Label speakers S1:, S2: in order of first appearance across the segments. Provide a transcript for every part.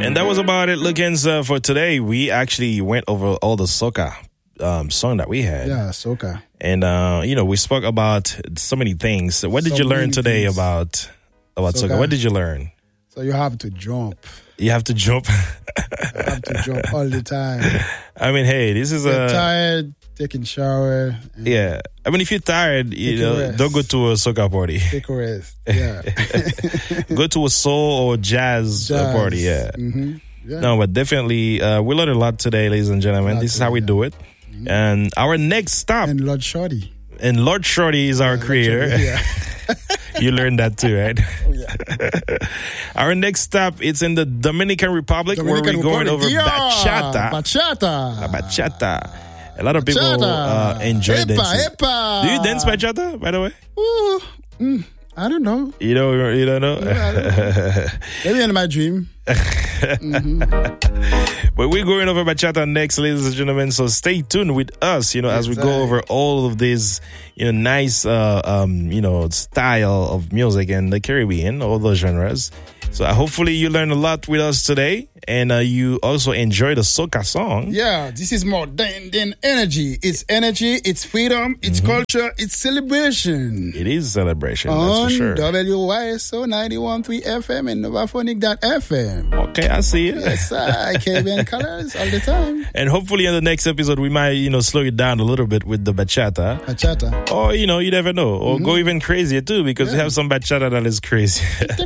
S1: And that was about it, Lookins, for today. We actually went over all the soca song that we had.
S2: Yeah, soca.
S1: And, we spoke about so many things. What did you learn today about soca? What did you learn?
S2: So you have to jump.
S1: You have to jump.
S2: You have to jump all the time.
S1: I mean, hey, this is
S2: Get tired, taking shower.
S1: Yeah. I mean, if you're tired, don't go to a soca party.
S2: Take a rest. Yeah.
S1: Go to a soul or jazz party. Yeah.
S2: Mm-hmm. Yeah.
S1: No, but definitely, we learned a lot today, ladies and gentlemen. This is how we do it. Mm-hmm. And our next stop.
S2: And Lord Shorty.
S1: And Lord Shorty is our creator.
S2: Shorty, yeah.
S1: You learned that too, right?
S2: Oh, yeah.
S1: Our next stop, it's in the Dominican Republic where we're going over bachata.
S2: Bachata.
S1: A lot of people enjoy dancing. Do you dance bachata, by the way?
S2: Ooh, I don't know.
S1: You don't know?
S2: Yeah, I don't know. Maybe in my dream. Mm-hmm.
S1: But we're going over bachata next, ladies and gentlemen. So stay tuned with us, as we go over all of these, nice, style of music in the Caribbean, all those genres. So hopefully you learn a lot with us today, and you also enjoy the soca song.
S2: Yeah, this is more than energy. It's energy, it's freedom, it's culture, it's celebration.
S1: It is celebration, that's for sure.
S2: On WYSO 91.3 FM and Novaphonic.fm.
S1: Okay, I see it.
S2: Yes, Caribbean colors all the time.
S1: And hopefully in the next episode we might, slow it down a little bit with the bachata. Or, you never know. Or go even crazier too, because we have some bachata that is crazy.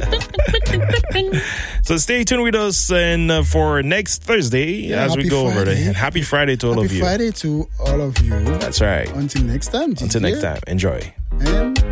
S1: So stay tuned with us and for next Thursday as we go over there. And happy Friday to all of you.
S2: Happy Friday to all of you.
S1: That's right.
S2: Until next time.
S1: Until next time. Enjoy.
S2: And